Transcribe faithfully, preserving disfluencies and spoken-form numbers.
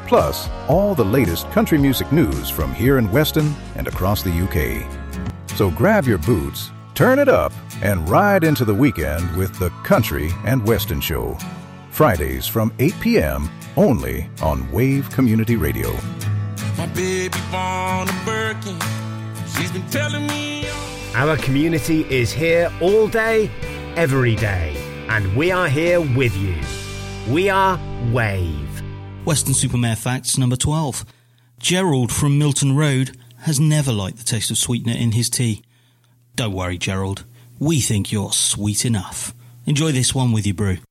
plus all the latest country music news from here in Weston and across the U K. So grab your boots, turn it up, and ride into the weekend with the Country and Weston Show. Fridays from eight p.m. only on Wave Community Radio. My baby born a Birkin. She's been telling me. Our community is here all day, every day, and we are here with you. We are Wave. Weston-super-Mare facts number twelve. Gerald from Milton Road has never liked the taste of sweetener in his tea. Don't worry, Gerald. We think you're sweet enough. Enjoy this one with your brew.